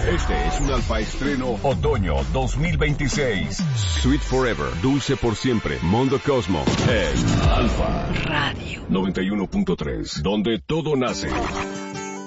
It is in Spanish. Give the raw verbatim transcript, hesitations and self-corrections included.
Este es un Alfa Estreno Otoño dos mil veintiséis. Sweet Forever, dulce por siempre. Mondo Cosmo en Alfa Radio noventa y uno punto tres, donde todo nace.